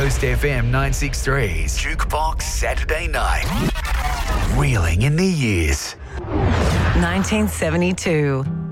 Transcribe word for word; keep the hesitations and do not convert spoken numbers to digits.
Coast F M nine sixty-three's Jukebox Saturday Night. Reeling in the years. nineteen seventy-two.